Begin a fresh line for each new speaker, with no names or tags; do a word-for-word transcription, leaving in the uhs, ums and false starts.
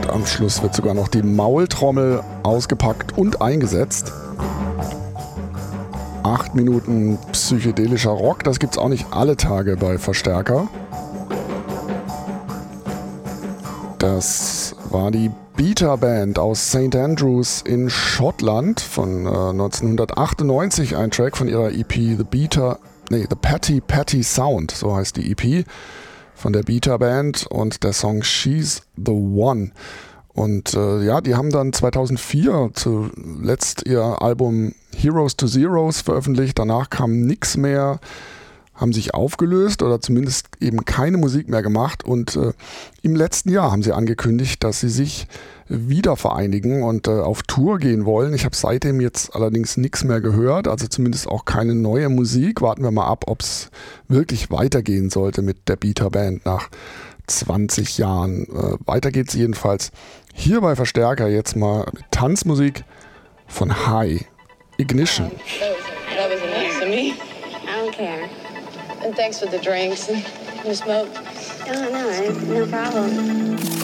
Und am Schluss wird sogar noch die Maultrommel ausgepackt und eingesetzt. Acht Minuten psychedelischer Rock, das gibt's auch nicht alle Tage bei Verstärker. Das war die Beta Band aus Saint Andrews in Schottland von äh, neunzehnhundertachtundneunzig, ein Track von ihrer E P The Beta, nee, The Patty Patty Sound, so heißt die E P von der Beta Band und der Song She's the One. Und äh, ja, die haben dann zweitausendvier zuletzt ihr Album Heroes to Zeros veröffentlicht. Danach kam nix mehr, haben sich aufgelöst oder zumindest eben keine Musik mehr gemacht. Und äh, im letzten Jahr haben sie angekündigt, dass sie sich wieder vereinigen und äh, auf Tour gehen wollen. Ich habe seitdem jetzt allerdings nichts mehr gehört, also zumindest auch keine neue Musik. Warten wir mal ab, ob es wirklich weitergehen sollte mit der Beta Band nach zwanzig Jahren. Äh, weiter geht's jedenfalls hier bei Verstärker jetzt mal mit Tanzmusik von High Ignition.
That was nice of me.
I don't care.
And thanks for the drinks and the smoke.
Oh, no, no problem.